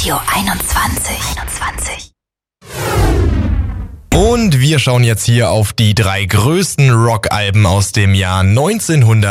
Radio 21. Und wir schauen jetzt hier auf die 3 größten Rockalben aus dem Jahr 1900.